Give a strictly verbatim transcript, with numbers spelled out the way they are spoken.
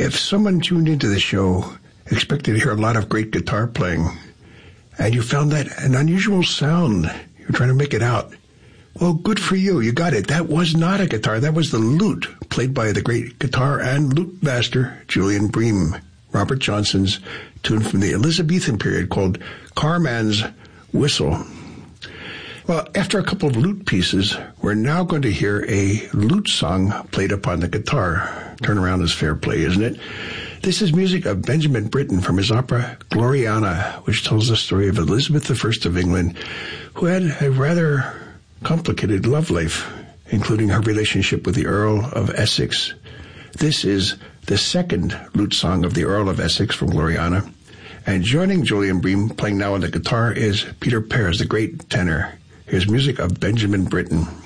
If someone tuned into the show expected to hear a lot of great guitar playing, and you found that an unusual sound, you're trying to make it out, well, good for you. You got it. That was not a guitar. That was the lute, played by the great guitar and lute master, Julian Bream. Robert Johnson's tune from the Elizabethan period called Carman's Whistle. Well, after a couple of lute pieces, we're now going to hear a lute song played upon the guitar. Turnaround is fair play, isn't it? This is music of Benjamin Britten from his opera Gloriana, which tells the story of Elizabeth the First of England, who had a rather complicated love life, including her relationship with the Earl of Essex. This is the second lute song of the Earl of Essex from Gloriana. And joining Julian Bream, playing now on the guitar, is Peter Pears, the great tenor. Here's music of Benjamin Britten.